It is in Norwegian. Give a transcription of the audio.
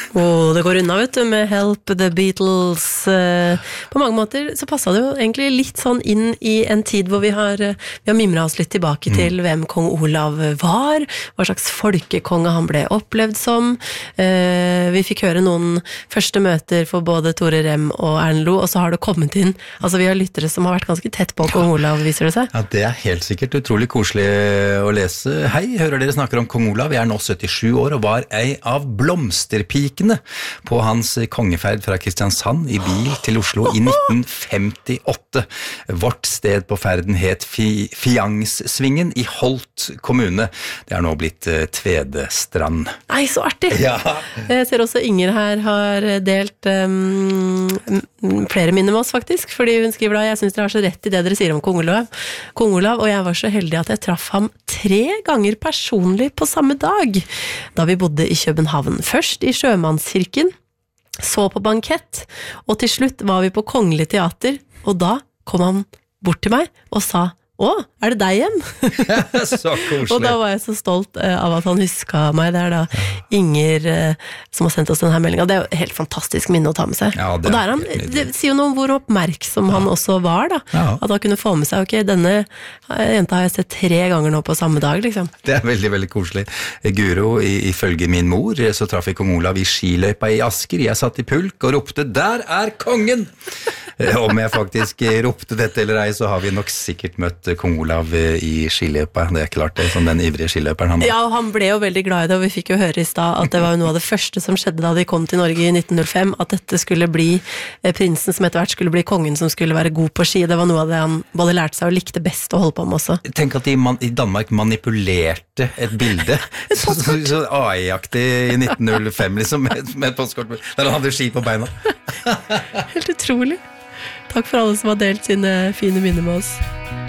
det går unna, vet du, med Help, The Beatles. På mange måter så passet det jo egentlig litt sånn inn i en tid hvor vi har mimret oss litt tilbake til hvem kong Olav var, hva slags folkekonge han ble opplevd som. Vi fikk høre noen første møter for både Tore Rem og Erlend Loe, og så har det kommet inn, altså vi har lyttere som har vært ganske tett på kong Olav, viser det seg. Ja, det er helt sikkert utrolig koselig å lese. Hei, hører dere snakker om kong Olav, jeg er nå 77 år og var ei av blomsterpikene på hans kongeferd fra Kristiansand i bil til Oslo i 1958. Vårt sted på ferden het Fiangssvingen i Holt kommune. Det er nå blitt Tvedestrand. Nei, så artig! Ja. Jeg ser også Inger her har delt flere minner med oss faktisk, fordi hun skriver da, jeg synes dere har så rett i det dere sier om kong Olav, og jeg var så heldig at jeg traff ham 3 ganger personlig på samme dag, da vi bodde i København. Først i Sjømannskirken, så på bankett, og til slutt var vi på Kongelig Teater, og da kom han bort til meg og sa, er det deg igjen? Så koselig. Og da var jeg så stolt av at han husket meg. Det er da Inger som har sendt oss denne meldingen. Det er jo et helt fantastisk minne å ta med seg. Ja, og det sier jo noe om hvor oppmerksom han også var da. Ja. At han kunne få med seg, ok, denne jenta har jeg sett 3 ganger nå på samme dag, liksom. Det er veldig, veldig koselig. Guro, ifølge min mor, så traff jeg kong Olav i skiløypa i Asker. Jeg satt i pulk og ropte, der er kongen! Om jeg faktisk ropte dette eller ei, så har vi nok sikkert møtt kong Olav i skiløypa. Det er klart det, som den ivrige skiløyperen han var. Ja, og han ble jo veldig glad i det, og vi fikk jo høre i sted at det var jo noe av det første som skjedde da de kom til Norge i 1905, at dette skulle bli prinsen som etter hvert skulle bli kongen som skulle være god på ski. Det var noe av det han både lærte seg og likte best å holde på med også. Tenk at de i Danmark manipulerte et bilde, så AI-aktig i 1905, liksom, med et postkort, der han hadde ski på beina. Helt utrolig. Takk for alle som har delt sine fine minner med oss.